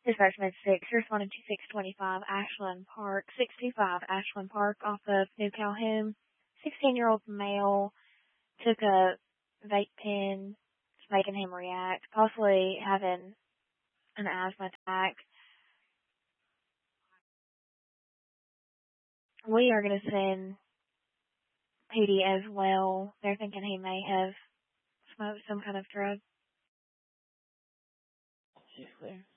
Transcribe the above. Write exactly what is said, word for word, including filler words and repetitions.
Dispatch Med six, responding to six twenty-five Ashland Park, six two five Ashland Park off of New Calhoun. sixteen-year-old male took a vape pen, it's making him react, possibly having an asthma attack. We are going to send P D as well. They're thinking he may have smoked some kind of drug. She's clear.